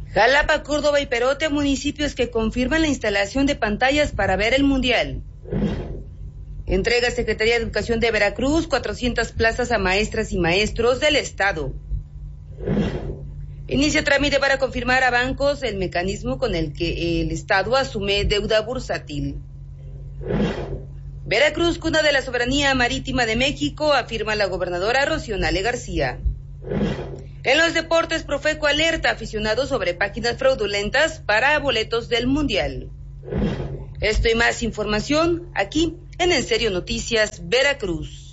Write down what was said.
Jalapa, Córdoba y Perote, municipios que confirman la instalación de pantallas para ver el Mundial. Entrega Secretaría de Educación de Veracruz 400 plazas a maestras y maestros del estado. Inicia trámite para confirmar a bancos el mecanismo con el que el estado asume deuda bursátil. Veracruz, cuna de la soberanía marítima de México, afirma la gobernadora Rocío-Nale García. En los deportes, Profeco alerta a aficionados sobre páginas fraudulentas para boletos del Mundial. Esto y más información aquí en Serio Noticias Veracruz.